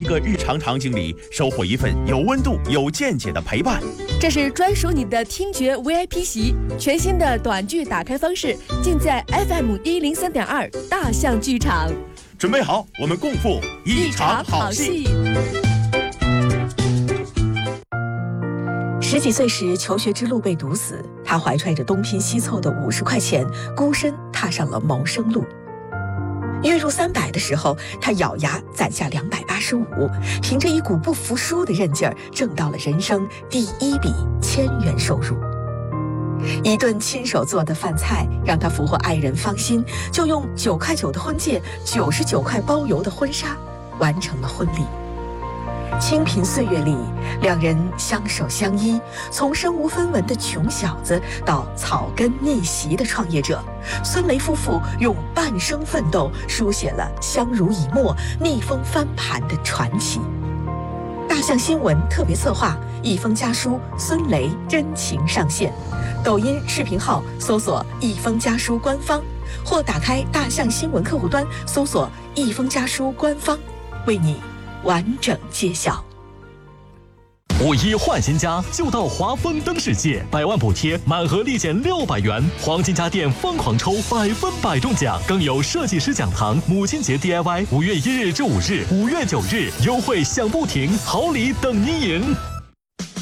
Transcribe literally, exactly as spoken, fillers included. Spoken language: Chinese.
个日常场景里收获一份有温度、有见解的陪伴。 这是专属你的听觉 V I P 席，全新的短剧打开方式，尽在 F M 一零三点二大象剧场。 准备好，我们共赴一场好戏。 十几岁时，求学之路被堵死，他怀揣着东拼西凑的五十块钱，孤身踏上了谋生路。月入三百的时候，他咬牙攒下两百八十五，凭着一股不服输的韧劲儿，挣到了人生第一笔千元收入。一顿亲手做的饭菜让他俘获爱人芳心，就用九块九的婚戒、九十九块包邮的婚纱，完成了婚礼。清贫岁月里，两人相守相依，从身无分文的穷小子到草根逆袭的创业者，孙雷夫妇用半生奋斗书写了相濡以沫、逆风翻盘的传奇。大象新闻特别策划，一封家书孙雷真情上线，抖音视频号搜索一封家书官方，或打开大象新闻客户端搜索一封家书官方，为你完整揭晓。 五一换新家就到华丰灯世界，百万补贴，满额立减六百元，黄金家电疯狂抽，百分百中奖，更有设计师讲堂、母亲节 D I Y， 五月一日至五日、五月九日优惠享不停，好礼等您赢。